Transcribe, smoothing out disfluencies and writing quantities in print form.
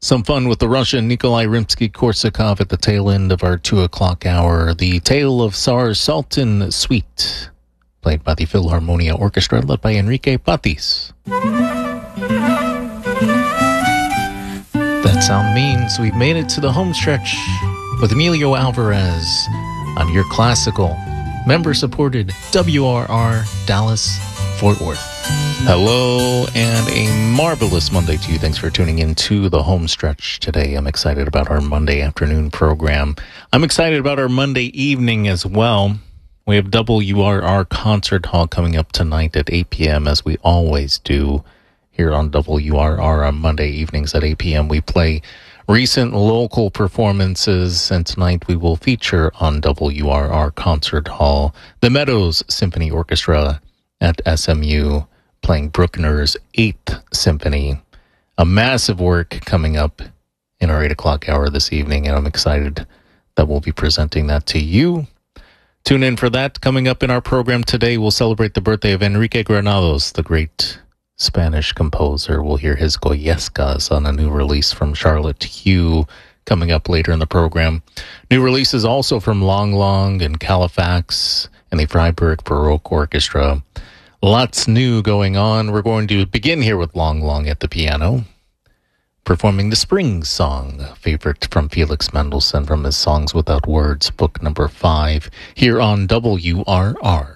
Some fun with the Russian Nikolai Rimsky-Korsakov at the tail end of our 2 o'clock hour. The Tale of Tsar Sultan Suite, played by the Philharmonia Orchestra, led by Enrique Patis. That sound means we've made it to the home stretch with Emilio Alvarez on your classical, member-supported WRR Dallas Fort Worth. Hello, and a marvelous Monday to you. Thanks for tuning in to the home stretch today. I'm excited about our Monday afternoon program. I'm excited about our Monday evening as well. We have WRR Concert Hall coming up tonight at 8 p.m., as we always do here on WRR on Monday evenings at 8 p.m. We play recent local performances, and tonight we will feature on WRR Concert Hall the Meadows Symphony Orchestra at SMU, playing Bruckner's 8th Symphony. A massive work coming up in our 8 o'clock hour this evening, and I'm excited that we'll be presenting that to you. Tune in for that. Coming up in our program today, we'll celebrate the birthday of Enrique Granados, the great Spanish composer. We'll hear his Goyescas on a new release from Charlotte Hugh coming up later in the program. New releases also from Long Long and Califax and the Freiburg Baroque Orchestra. Lots new going on. We're going to begin here with Long Long at the piano, performing the Spring Song, a favorite from Felix Mendelssohn from his Songs Without Words, book number 5, here on WRR.